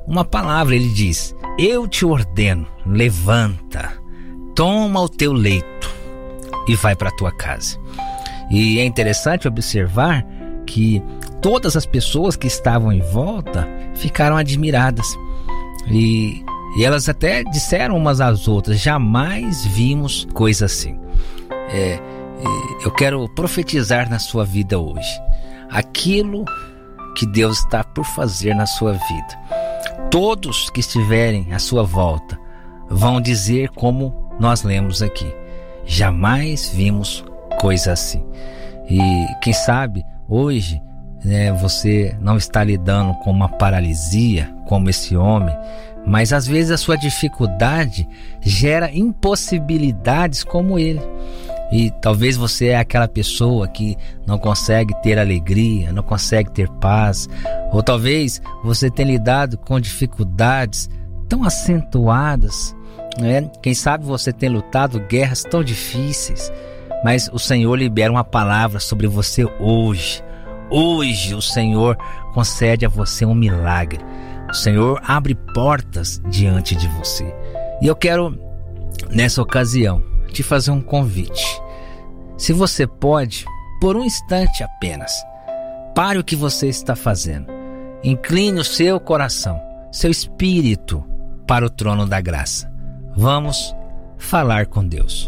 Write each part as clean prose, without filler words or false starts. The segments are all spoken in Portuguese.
uma palavra. Ele diz: eu te ordeno, levanta, toma o teu leito e vai para a tua casa. E é interessante observar que todas as pessoas que estavam em volta ficaram admiradas. E elas até disseram umas às outras: jamais vimos coisa assim. Eu quero profetizar na sua vida hoje aquilo que Deus está por fazer na sua vida. Todos que estiverem à sua volta vão dizer como nós lemos aqui: jamais vimos coisa assim. E quem sabe hoje, você não está lidando com uma paralisia como esse homem, mas às vezes a sua dificuldade gera impossibilidades como ele. E talvez você é aquela pessoa que não consegue ter alegria, não consegue ter paz, ou talvez você tenha lidado com dificuldades tão acentuadas, né? Quem sabe você tem lutado guerras tão difíceis, mas o Senhor libera uma palavra sobre você hoje. Hoje o Senhor concede a você um milagre. O Senhor abre portas diante de você. E eu quero, nessa ocasião, te fazer um convite. Se você pode, por um instante apenas, pare o que você está fazendo. Incline o seu coração, seu espírito para o trono da graça. Vamos falar com Deus.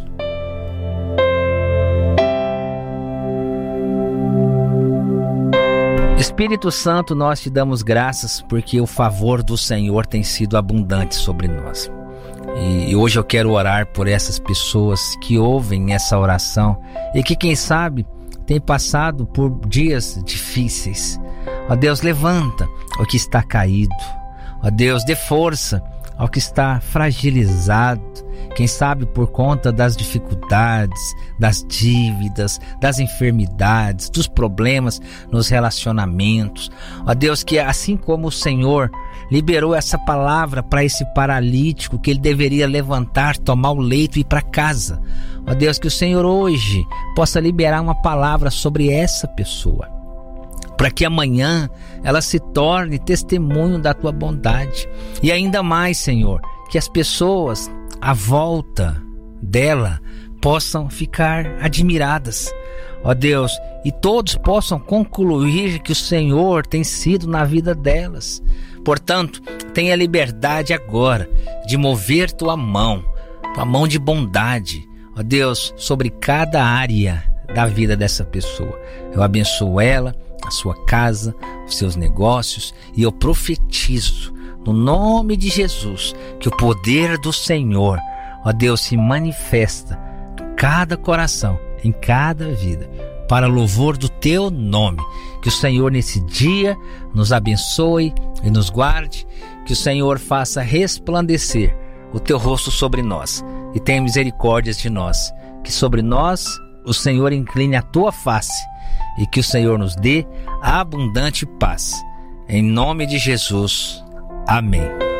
Espírito Santo, nós te damos graças porque o favor do Senhor tem sido abundante sobre nós. E hoje eu quero orar por essas pessoas que ouvem essa oração e que, quem sabe, têm passado por dias difíceis. Ó Deus, levanta o que está caído. Ó Deus, dê força ao que está fragilizado. Quem sabe por conta das dificuldades, das dívidas, das enfermidades, dos problemas nos relacionamentos. Ó Deus, que assim como o Senhor liberou essa palavra para esse paralítico, que ele deveria levantar, tomar o leito e ir para casa. Ó Deus, que o Senhor hoje possa liberar uma palavra sobre essa pessoa, para que amanhã ela se torne testemunho da tua bondade. E ainda mais, Senhor, que as pessoas à volta dela possam ficar admiradas, ó Deus, e todos possam concluir que o Senhor tem sido na vida delas. Portanto, tenha liberdade agora de mover tua mão de bondade, ó Deus, sobre cada área da vida dessa pessoa. Eu abençoo ela, a sua casa, os seus negócios, e eu profetizo no nome de Jesus que o poder do Senhor, ó Deus, se manifesta em cada coração, em cada vida, para louvor do teu nome. Que o Senhor nesse dia nos abençoe e nos guarde, que o Senhor faça resplandecer o teu rosto sobre nós e tenha misericórdia de nós, que sobre nós o Senhor incline a tua face e que o Senhor nos dê abundante paz. Em nome de Jesus, amém.